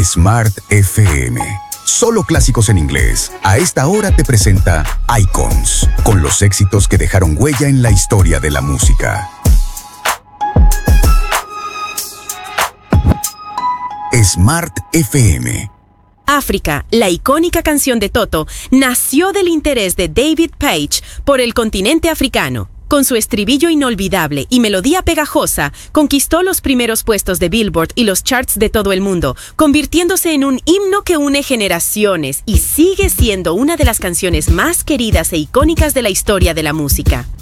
Smart FM. Solo clásicos en inglés. A esta hora te presenta Icons, con los éxitos que dejaron huella en la historia de la música. Smart FM. África, la icónica canción de Toto, nació del interés de David Paich por el continente africano. Con su estribillo inolvidable y melodía pegajosa, conquistó los primeros puestos de Billboard y los charts de todo el mundo, convirtiéndose en un himno que une generaciones y sigue siendo una de las canciones más queridas e icónicas de la historia de la música.